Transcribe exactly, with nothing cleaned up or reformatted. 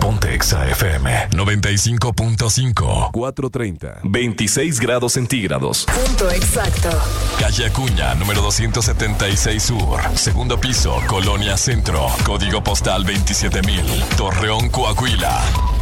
Ponte Exa F M noventa y cinco punto cinco. cuatrocientos treinta. veintiséis grados centígrados. Punto exacto. Calle Acuña, número doscientos setenta y seis Sur. Segundo piso, Colonia Centro. Código postal veintisiete mil. Torreón, Coahuila.